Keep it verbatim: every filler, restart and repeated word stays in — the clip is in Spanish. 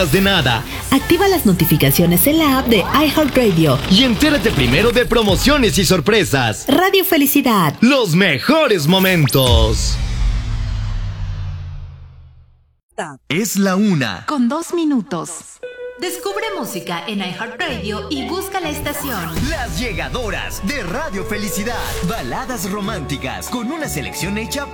de nada. Activa las notificaciones en la app de iHeartRadio Y entérate primero de promociones y sorpresas. Radio Felicidad. Los mejores momentos. Es la una. Con dos minutos. Descubre música en iHeartRadio y busca la estación. Las llegadoras de Radio Felicidad. Baladas románticas con una selección hecha